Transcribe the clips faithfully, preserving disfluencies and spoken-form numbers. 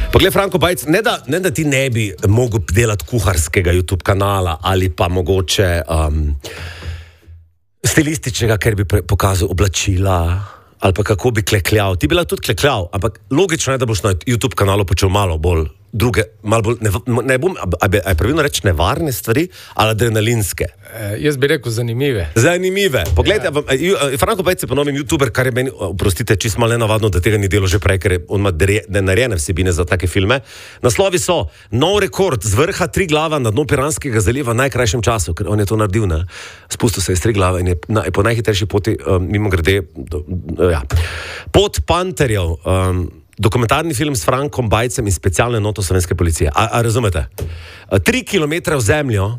Poglej, Franko Bajc, ne da, ne da ti ne bi mogel delati kuharskega YouTube kanala ali pa mogoče um, stilističnega, ker bi pre, pokazal oblačila ali pa kako bi klekljal. Ti bi lahko tudi klekljal, ampak logično je, da boš na YouTube kanalu počel malo bolj druge, malo bolj, ne, ne bom, a je pravilno reči nevarne stvari ali adrenalinske? E, jaz bi rekel zanimive. Zanimive. Poglejte, ja. Franko Bajc je ponovim YouTuber, kar je meni, oprostite, čisto malo nenavadno, da tega ni delo že prej, ker je on ima narejene vsebine za take filme. Naslovi so nov rekord z vrha Triglava na dno Piranskega zaliva v najkrajšem času, ker on je to naredil, ne? Spustil se iz Triglava in je, na, je po najhitrejši poti, um, mimo grede, uh, ja. Pot panterjev, um, dokumentarni film s Frankom Bajcem in specialno enoto slovenske policije. A, a razumete? Tri kilometre v zemljo.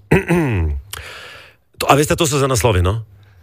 A veste, to so za naslovi, no?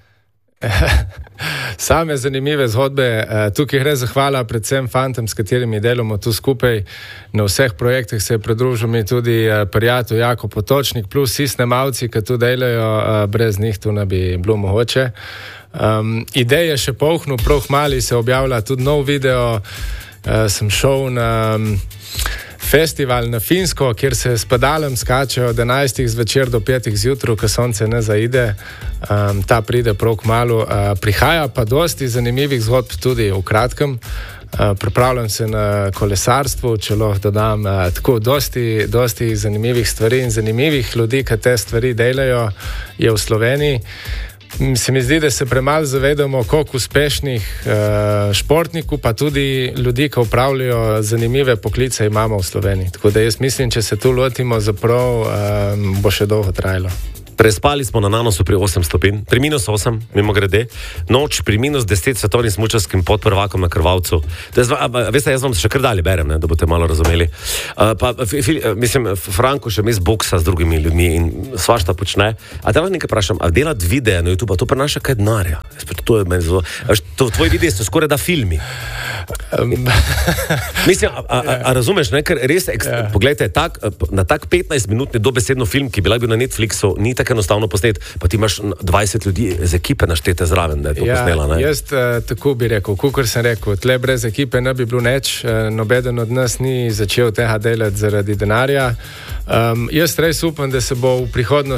Same zanimive zgodbe. Tukaj gre zahvala predvsem fantom, s katerimi delamo tu skupaj. Na vseh projektih se je pridružil mi tudi prijatelj Jako Potočnik, plus vsi snemalci, ki tu delajo, brez njih tu ne bi bilo mogoče. Um, ideje še polhnu, prav mali se objavlja tudi nov video. Uh, sem šel na um, festival na Finsko, kjer se s pedalem skačejo od enajstih zvečer do petih zjutraj, ko sonce ne zaide. Um, ta pride prav kmalu. Uh, prihaja pa dosti zanimivih zgodb tudi v kratkem. Uh, pripravljam se na kolesarstvu, če lahko dodam uh, tako dosti, dosti zanimivih stvari in zanimivih ljudi, ki te stvari delajo, je v Sloveniji. Se mi zdi, da se premalo zavedamo, koliko uspešnih uh, športnikov, pa tudi ljudi, ki upravljajo zanimive poklice, imamo v Sloveniji. Tako da jaz mislim, če se tu lotimo, zaprav um, bo še dolgo trajalo. Prespali smo na nanosu pri osem stopinj, pri minus osem, mimo grede, noč pri minus deset svetovnim smučarskim podprvakom na Krvavcu. To je, a, veste, jaz vam še kar dalje berem, ne, da boste malo razumeli. Uh, pa, fi, mislim, Franko še mes boksa z drugimi ljudmi in svašta počne. A te lahko nekaj vprašam, a delati videe na YouTube, a to prenaša kaj denarja? To je meni zelo... To, tvoji videi so skoraj da filmi. Um. Mislim, a, a, a, a razumeš, ne, ker res, yeah. Poglejte, tak, na tak petnajstminutni dobesedno film, ki bi lahko bil na Netflixu, ni tako enostavno posnet, pa ti imaš dvajset ljudi z ekipe naštete zraven, da je to ja, posnela, ne? Jaz uh, tako bi rekel, kakor sem rekel, tle brez ekipe ne bi bilo neč, uh, nobeden od nas ni začel tega delati zaradi denarja. Um, jaz res upam, da se bo v prihodnosti